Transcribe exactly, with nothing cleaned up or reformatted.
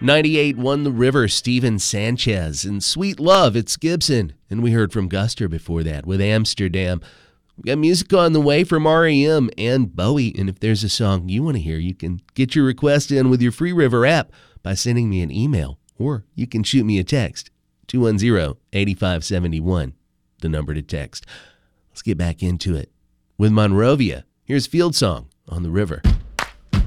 ninety-eight won the river, Steven Sanchez. And Sweet Love, it's Gibson. And we heard from Guster before that with Amsterdam. We got music on the way from R E M and Bowie. And if there's a song you want to hear, you can get your request in with your Free River app by sending me an email. Or you can shoot me a text, two one zero, eight five seven one, the number to text. Let's get back into it. With Monrovia, here's Field Song on the River.